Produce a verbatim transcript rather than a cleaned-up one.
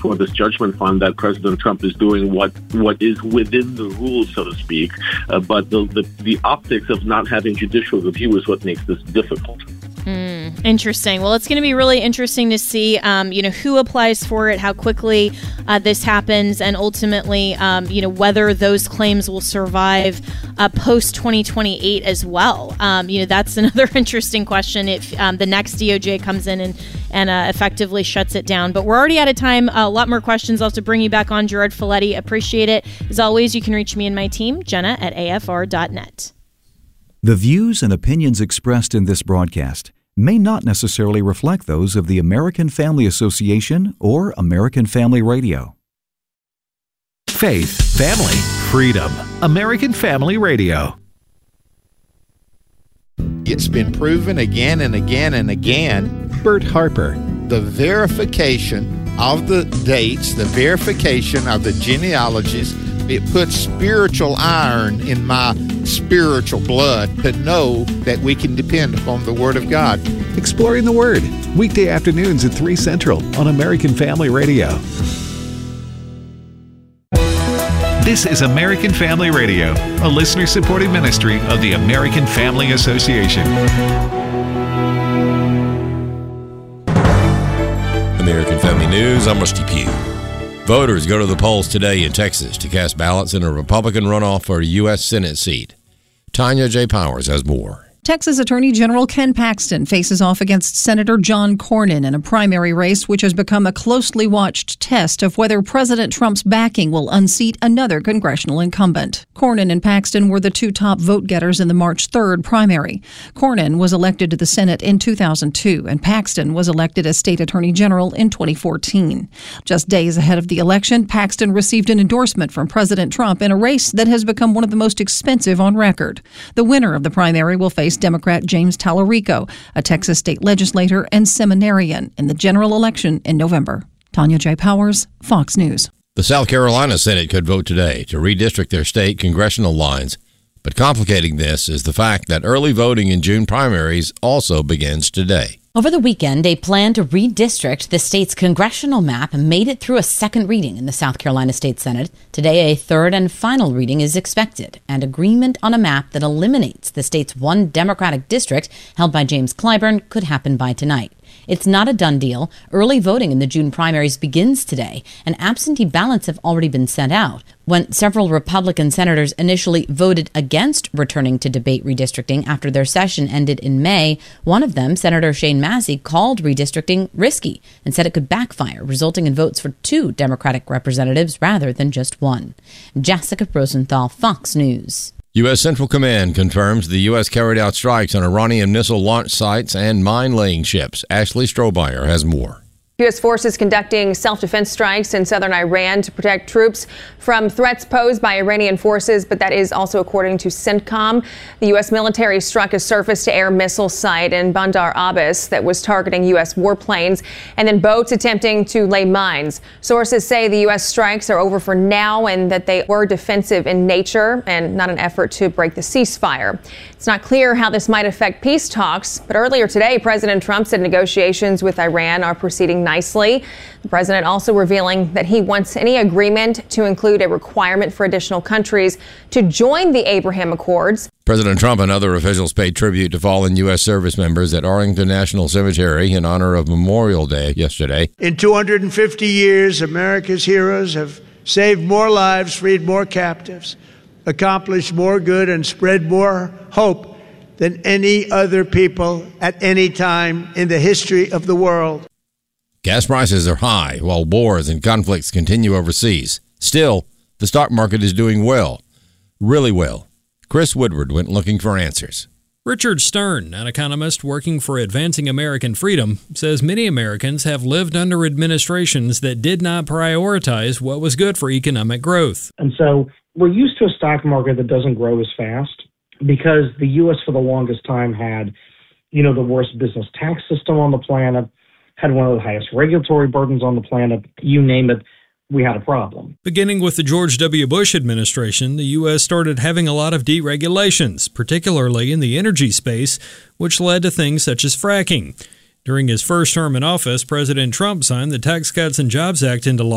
before this judgment fund that President Trump is doing what what is within the rules, so to speak. Uh, but the, the the optics of not having judicial review is what makes this difficult. Mm, interesting. Well, it's going to be really interesting to see, um, you know, who applies for it, how quickly uh, this happens, and ultimately, um, you know, whether those claims will survive uh, post twenty twenty-eight as well. Um, you know, that's another interesting question if um, the next D O J comes in and, and uh, effectively shuts it down. But we're already out of time. Uh, a lot more questions. I'll have to bring you back on, Gerard Filitti. Appreciate it. As always, you can reach me and my team, Jenna at A F R dot net. The views and opinions expressed in this broadcast may not necessarily reflect those of the American Family Association or American Family Radio. Faith, family, freedom. American Family Radio. It's been proven again and again and again. Bert Harper. The verification of the dates, the verification of the genealogies, it puts spiritual iron in my spiritual blood to know that we can depend upon the Word of God. Exploring the Word, weekday afternoons at three Central on American Family Radio. This is American Family Radio, a listener-supported ministry of the American Family Association. American Family News, I'm Rusty Pugh. Voters go to the polls today in Texas to cast ballots in a Republican runoff for a U S Senate seat. Tanya J. Powers has more. Texas Attorney General Ken Paxton faces off against Senator John Cornyn in a primary race which has become a closely watched test of whether President Trump's backing will unseat another congressional incumbent. Cornyn and Paxton were the two top vote-getters in the March third primary. Cornyn was elected to the Senate in two thousand two, and Paxton was elected as State Attorney General in twenty fourteen. Just days ahead of the election, Paxton received an endorsement from President Trump in a race that has become one of the most expensive on record. The winner of the primary will face Democrat James Tallarico, a Texas state legislator and seminarian, in the general election in November. Tanya J. Powers, Fox News. The South Carolina Senate could vote today to redistrict their state congressional lines, but complicating this is the fact that early voting in June primaries also begins today. Over the weekend, a plan to redistrict the state's congressional map made it through a second reading in the South Carolina State Senate. Today, a third and final reading is expected, and agreement on a map that eliminates the state's one Democratic district held by James Clyburn could happen by tonight. It's not a done deal. Early voting in the June primaries begins today, and absentee ballots have already been sent out. When several Republican senators initially voted against returning to debate redistricting after their session ended in May, one of them, Senator Shane Massey, called redistricting risky and said it could backfire, resulting in votes for two Democratic representatives rather than just one. Jessica Rosenthal, Fox News. U S. Central Command confirms the U S carried out strikes on Iranian missile launch sites and mine-laying ships. Ashley Strohbier has more. U S forces conducting self-defense strikes in southern Iran to protect troops from threats posed by Iranian forces, but that is also according to CENTCOM. The U S military struck a surface-to-air missile site in Bandar Abbas that was targeting U S warplanes and then boats attempting to lay mines. Sources say the U S strikes are over for now and that they were defensive in nature and not an effort to break the ceasefire. It's not clear how this might affect peace talks, but earlier today, President Trump said negotiations with Iran are proceeding nicely. The president also revealing that he wants any agreement to include a requirement for additional countries to join the Abraham Accords. President Trump and other officials paid tribute to fallen U S service members at Arlington National Cemetery in honor of Memorial Day yesterday. In two hundred fifty years, America's heroes have saved more lives, freed more captives, accomplished more good, and spread more hope than any other people at any time in the history of the world. Gas prices are high while wars and conflicts continue overseas. Still, the stock market is doing well, really well. Chris Woodward went looking for answers. Richard Stern, an economist working for Advancing American Freedom, says many Americans have lived under administrations that did not prioritize what was good for economic growth. And so we're used to a stock market that doesn't grow as fast because the U S for the longest time had, you know, the worst business tax system on the planet, had one of the highest regulatory burdens on the planet, you name it, we had a problem. Beginning with the George W. Bush administration, the U S started having a lot of deregulations, particularly in the energy space, which led to things such as fracking. During his first term in office, President Trump signed the Tax Cuts and Jobs Act into law.